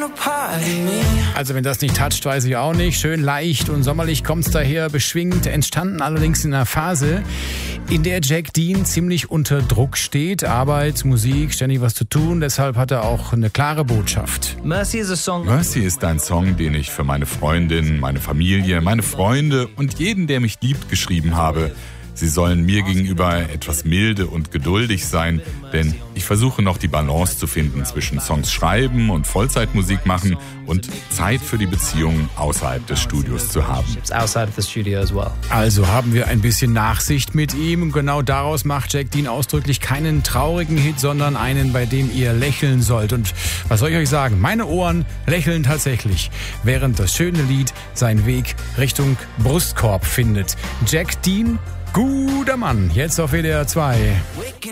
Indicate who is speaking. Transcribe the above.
Speaker 1: Also wenn das nicht toucht, weiß ich auch nicht. Schön leicht und sommerlich kommt's daher, beschwingt, entstanden allerdings in einer Phase, in der Jack Dean ziemlich unter Druck steht. Arbeit, Musik, ständig was zu tun. Deshalb hat er auch eine klare Botschaft.
Speaker 2: Mercy ist ein Song, den ich für meine Freundin, meine Familie, meine Freunde und jeden, der mich liebt, geschrieben habe. Sie sollen mir gegenüber etwas milde und geduldig sein, denn ich versuche noch die Balance zu finden zwischen Songs schreiben und Vollzeitmusik machen und Zeit für die Beziehungen außerhalb des Studios zu haben.
Speaker 1: Also haben wir ein bisschen Nachsicht mit ihm und genau daraus macht Jack Dean ausdrücklich keinen traurigen Hit, sondern einen, bei dem ihr lächeln sollt. Und was soll ich euch sagen? Meine Ohren lächeln tatsächlich, während das schöne Lied seinen Weg Richtung Brustkorb findet. Jack Dean, guter Mann, jetzt auf WDR 2.